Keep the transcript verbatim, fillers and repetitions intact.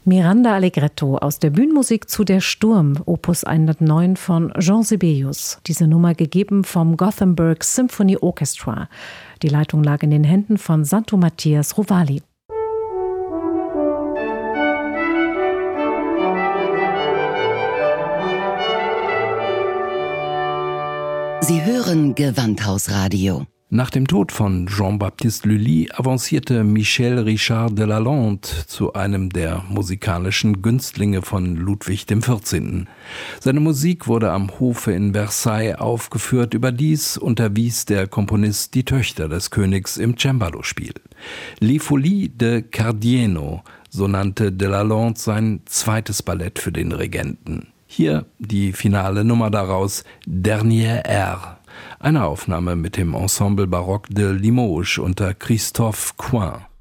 Miranda Allegretto aus der Bühnenmusik zu Der Sturm, Opus hundertneun von Jean Sibelius. Diese Nummer gegeben vom Gothenburg Symphony Orchestra. Die Leitung lag in den Händen von Santo Matthias Rovali. Sie hören Gewandhausradio. Nach dem Tod von Jean-Baptiste Lully avancierte Michel Richard de Lalande zu einem der musikalischen Günstlinge von Ludwig der vierzehnten. Seine Musik wurde am Hofe in Versailles aufgeführt. Überdies unterwies der Komponist die Töchter des Königs im Cembalo-Spiel. Les Folies de Cardiano, so nannte de Lalande sein zweites Ballett für den Regenten. Hier die finale Nummer daraus, Dernier Air. Eine Aufnahme mit dem Ensemble Baroque de Limoges unter Christophe Coin.